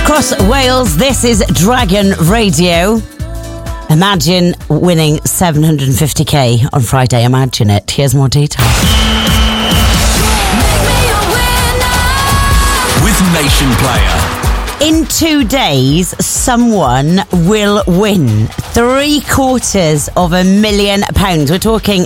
Across Wales, this is Dragon Radio. Imagine winning 750k on Friday. Imagine it. Here's more details. With Nation Player. In 2 days, someone will win £750,000. We're talking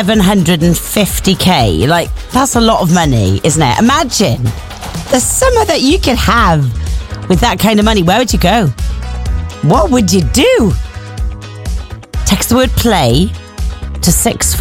750k. Like, that's a lot of money, isn't it? Imagine the summer that you could have with that kind of money. Where would you go? What would you do? Text the word play to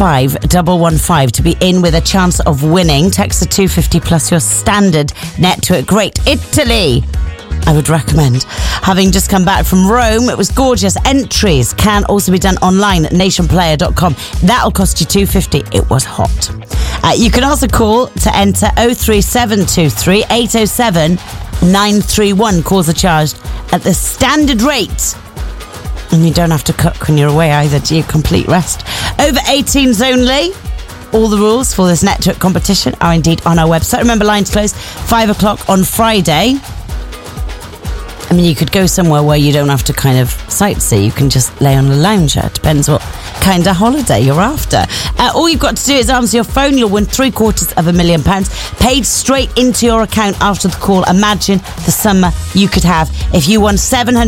65115 to be in with a chance of winning. Text the 250 plus your standard net to it. Great Italy, I would recommend. Having just come back from Rome, it was gorgeous. Entries can also be done online at nationplayer.com. That'll cost you $250. It was hot. You can also call to enter 03723 807 931. Calls are charged at the standard rate. And you don't have to cook when you're away either, do you? Complete rest. Over 18s only. All the rules for this network competition are indeed on our website. Remember, lines close 5 o'clock on Friday. I mean, you could go somewhere where you don't have to kind of sightsee. You can just lay on a lounger. It depends what kind of holiday you're after. All you've got to do is answer your phone. You'll win £750,000 paid straight into your account after the call. Imagine the summer you could have if you won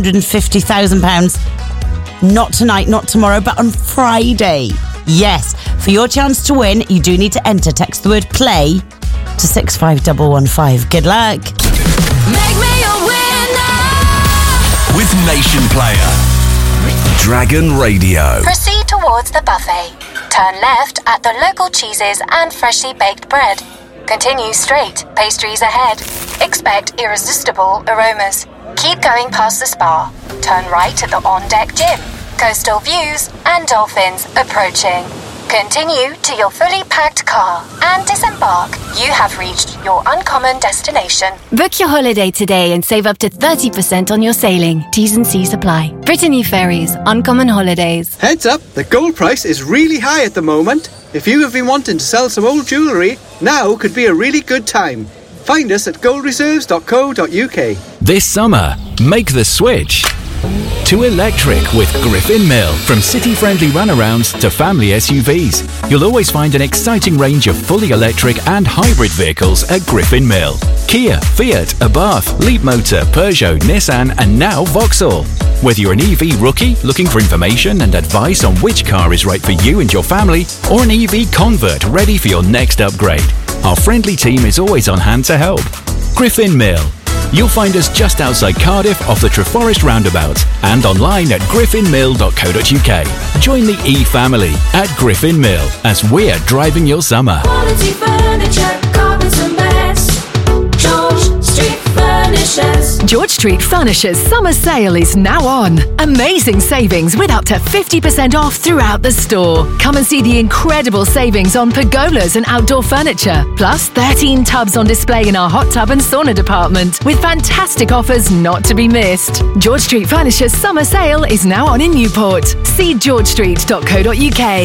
£750,000. Not tonight, not tomorrow, but on Friday. Yes, for your chance to win, you do need to enter. Text the word play to 65115. Good luck. Make me a winner with Nation Player. Dragon Radio. Proceed towards the buffet. Turn left at the local cheeses and freshly baked bread. Continue straight, pastries ahead. Expect irresistible aromas. Keep going past the spa. Turn right at the on-deck gym. Coastal views and dolphins approaching. Continue to your fully packed car and disembark. You have reached your uncommon destination. Book your holiday today and save up to 30% on your sailing. T's and C's apply. Brittany Ferries, Uncommon Holidays. Heads up, the gold price is really high at the moment. If you have been wanting to sell some old jewellery, now could be a really good time. Find us at goldreserves.co.uk. This summer, make the switch to electric with Griffin Mill. From city-friendly runarounds to family SUVs, you'll always find an exciting range of fully electric and hybrid vehicles at Griffin Mill. Kia, Fiat, Abarth, Leapmotor, Peugeot, Nissan and now Vauxhall. Whether you're an EV rookie looking for information and advice on which car is right for you and your family, or an EV convert ready for your next upgrade, our friendly team is always on hand to help. Griffin Mill. You'll find us just outside Cardiff off the Treforest roundabout and online at griffinmill.co.uk. Join the E-family at Griffin Mill as we're driving your summer. Quality furniture, carpets and beds. George Street Furnishers. George Street Furnishers summer sale is now on. Amazing savings with up to 50% off throughout the store. Come and see the incredible savings on pergolas and outdoor furniture. Plus 13 tubs on display in our hot tub and sauna department with fantastic offers not to be missed. George Street Furnishers summer sale is now on in Newport. See georgestreet.co.uk.